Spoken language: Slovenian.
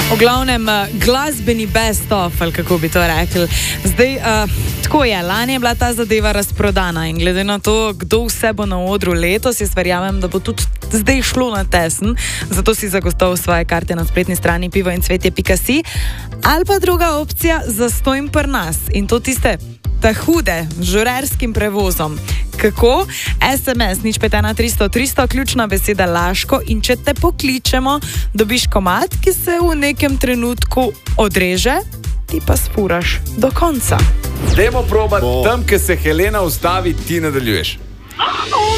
V glavnem, glasbeni best-of, ali kako bi to rekli. Zdaj, tako je, lani je bila ta zadeva razprodana in glede na to, kdo vse bo na odru letos, jaz verjamem, da bo tudi zdaj šlo na tesen, zato si zagotovo svoje karte na spletni strani pivoincvetje.si. Ali pa druga opcija, zastojim pri nas in to tiste ta hude, z žurerskim prevozom. Kako? SMS 051 300 300, ključna beseda Laško, in če te pokličemo, dobiš komad, ki se v nekem trenutku odreže, ti pa spuraš do konca. Dajmo probati, tam, kjer se Helena ustavi, ti nadaljuješ.